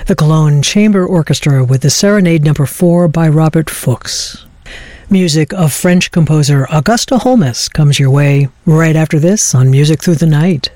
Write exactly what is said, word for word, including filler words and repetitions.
the Cologne Chamber Orchestra with the Serenade Number four by Robert Fuchs. Music of French composer Auguste Holmes comes your way right after this on Music Through the Night.